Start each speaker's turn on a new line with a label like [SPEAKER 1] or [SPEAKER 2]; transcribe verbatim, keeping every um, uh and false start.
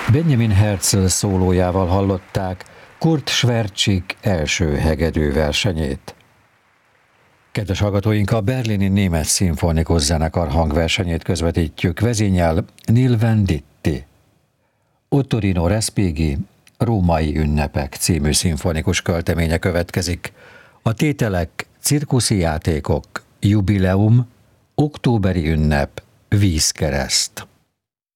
[SPEAKER 1] Benjamin Herzl szólójával hallották Kurt Schwertschik első hegedű versenyét. Kedves hallgatóink, a Berlini Német Szimfonikus Zenekar hangversenyét közvetítjük, vezényel Neil Venditti. Ottorino Respighi Római ünnepek című szimfonikus költeménye következik. A tételek: cirkuszi játékok, jubileum, októberi ünnep, vízkereszt.